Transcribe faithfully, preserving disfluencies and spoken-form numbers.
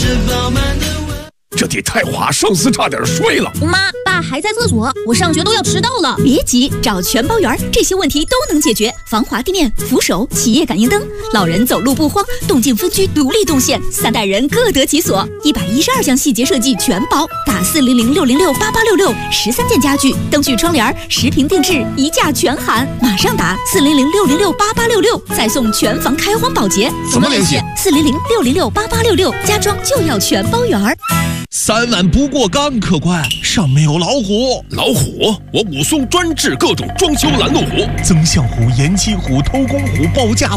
这得太华上司差点睡了。 妈，爸还在厕所，我上学都要迟到了。 别急，找全包园，这些问题都能解决。防滑地面、扶手、企业感应灯，老人走路不慌，动静分区独立动线，三代人各得其所。一百一十二项细节设计全包，打四零零六零六八八六六，十三件家具、灯具、窗帘，十平定制，一价全含。马上打四零零六零六八八六六，再送全房开荒保洁。 怎么联系？ 四零零六零六八八六六，家装就要全包园。 三碗不过冈，客官，上面有老虎。 老虎？我武松专治各种装修拦路虎， 增项虎、延期虎、偷工虎、报价